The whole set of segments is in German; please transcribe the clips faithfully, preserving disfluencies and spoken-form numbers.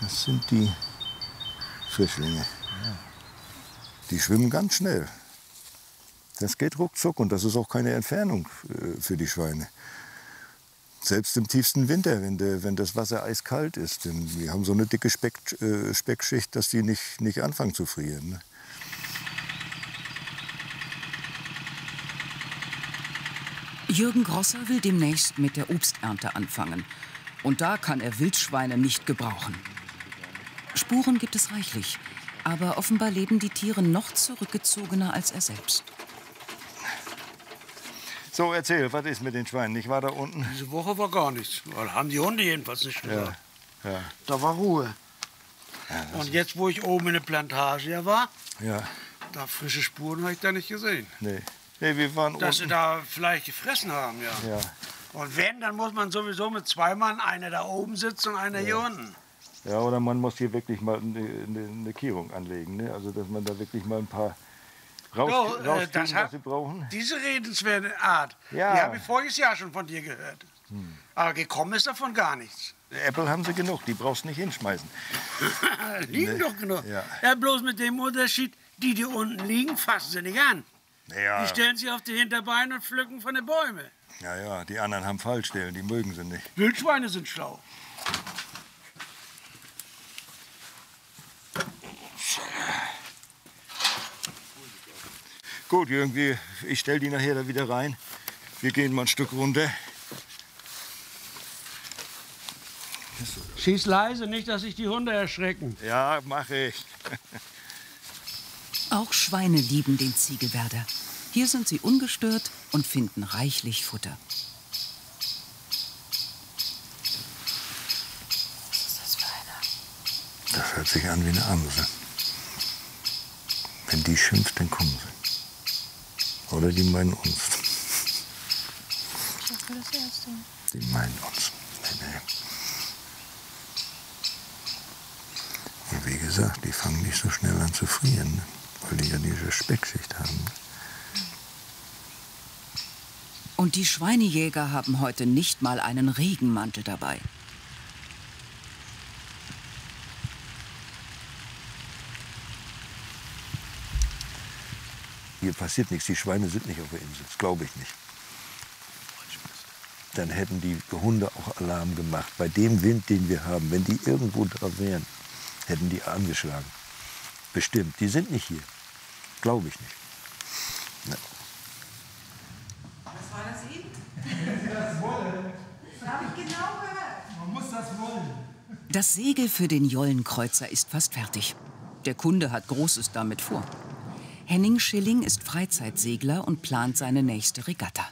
Das sind die Frischlinge. Ja. Die schwimmen ganz schnell. Das geht ruckzuck und das ist auch keine Entfernung äh, für die Schweine. Selbst im tiefsten Winter, wenn, der, wenn das Wasser eiskalt ist. Denn die haben so eine dicke Speck, äh, Speckschicht, dass die nicht, nicht anfangen zu frieren. Ne? Jürgen Grosser will demnächst mit der Obsternte anfangen. Und da kann er Wildschweine nicht gebrauchen. Spuren gibt es reichlich. Aber offenbar leben die Tiere noch zurückgezogener als er selbst. So, erzähl, was ist mit den Schweinen? Ich war da unten. Diese Woche war gar nichts. Oder haben die Hunde jedenfalls nicht gesagt. Ja, ja. Da war Ruhe. Ja, und jetzt, wo ich oben in der Plantage war, ja. da frische Spuren habe ich da nicht gesehen. Nee. Nee, wir waren Dass unten. sie da vielleicht gefressen haben, ja. Ja. Und wenn, dann muss man sowieso mit zwei Mann, einer da oben sitzt und einer Ja. hier unten. Ja, oder man muss hier wirklich mal eine, eine, eine Kehrung anlegen. Ne? Also, dass man da wirklich mal ein paar raus, Jo, äh, rauskriegen, das hat- was sie brauchen. Diese redenswerte Art, Ja. die habe ich voriges Jahr schon von dir gehört. Hm. Aber gekommen ist davon gar nichts. Äpfel haben sie genug, die brauchst du nicht hinschmeißen. liegen Nee. doch genug. Ja. Ja, bloß mit dem Unterschied, die, die unten liegen, fassen sie nicht an. Ja, Die stellen sich auf die Hinterbeine und pflücken von den Bäumen. ja, ja, die anderen haben Fallstellen, die mögen sie nicht. Wildschweine sind schlau. Gut, irgendwie, ich stell die nachher da wieder rein. Wir gehen mal ein Stück runter. Schieß leise, nicht, dass sich die Hunde erschrecken. Ja, mache ich. Auch Schweine lieben den Ziegelwerder. Hier sind sie ungestört und finden reichlich Futter. Was ist das für einer? Das hört sich an wie eine Amsel. Wenn die schimpft, dann kommen sie. Oder die meinen uns. Ich dachte das erste. Die meinen uns. Nee, nee. Und wie gesagt, die fangen nicht so schnell an zu frieren, ne? Weil die ja diese Speckschicht haben. Und die Schweinejäger haben heute nicht mal einen Regenmantel dabei. Hier passiert nichts, die Schweine sind nicht auf der Insel, das glaube ich nicht. Dann hätten die Hunde auch Alarm gemacht. Bei dem Wind, den wir haben, wenn die irgendwo da wären, hätten die angeschlagen. Bestimmt, die sind nicht hier. Glaube ich nicht. Na. Was war das eben? Das wollen. Das habe ich genau gehört. Man muss das wollen. Das Segel für den Jollenkreuzer ist fast fertig. Der Kunde hat Großes damit vor. Henning Schilling ist Freizeitsegler und plant seine nächste Regatta.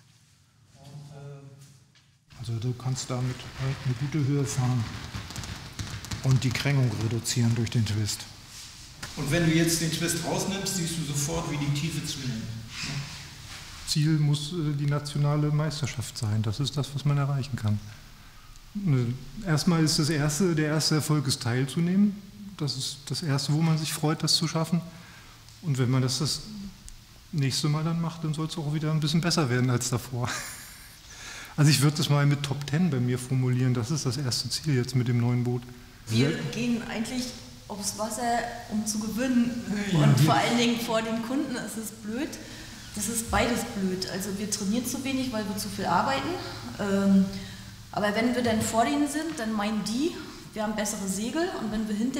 Also du kannst damit halt eine gute Höhe fahren und die Krängung reduzieren durch den Twist. Und wenn du jetzt den Twist rausnimmst, siehst du sofort, wie die Tiefe zunimmt. Ziel muss äh, die nationale Meisterschaft sein. Das ist das, was man erreichen kann. Äh, Erstmal ist das erste, der erste Erfolg ist teilzunehmen. Das ist das Erste, wo man sich freut, das zu schaffen. Und wenn man das das nächste Mal dann macht, dann soll es auch wieder ein bisschen besser werden als davor. Also ich würde das mal mit Top Ten bei mir formulieren. Das ist das erste Ziel jetzt mit dem neuen Boot. Wir gehen eigentlich aufs Wasser, um zu gewinnen. Und vor allen Dingen vor den Kunden ist es blöd. Das ist beides blöd. Also wir trainieren zu wenig, weil wir zu viel arbeiten. Ähm, aber wenn wir dann vor denen sind, dann meinen die, wir haben bessere Segel. Und wenn wir hinter